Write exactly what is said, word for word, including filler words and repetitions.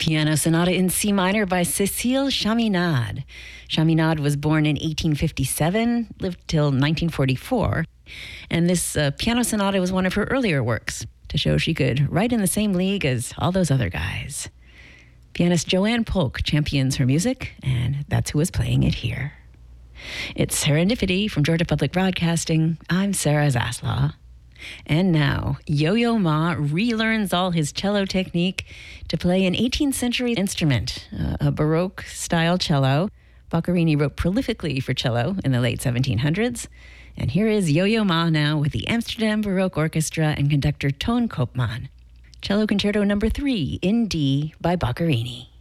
Piano Sonata in C minor by Cécile Chaminade. Chaminade was born in eighteen fifty-seven, lived till nineteen forty-four, and this uh, piano sonata was one of her earlier works to show she could write in the same league as all those other guys. Pianist Joanne Polk champions her music, and that's who is playing it here. It's Serendipity from Georgia Public Broadcasting. I'm Sarah Zaslaw. And now, Yo-Yo Ma relearns all his cello technique to play an eighteenth century instrument, uh, a Baroque-style cello. Boccherini wrote prolifically for cello in the late seventeen hundreds. And here is Yo-Yo Ma now with the Amsterdam Baroque Orchestra and conductor Toon Koopman. Cello Concerto Number three in D by Boccherini.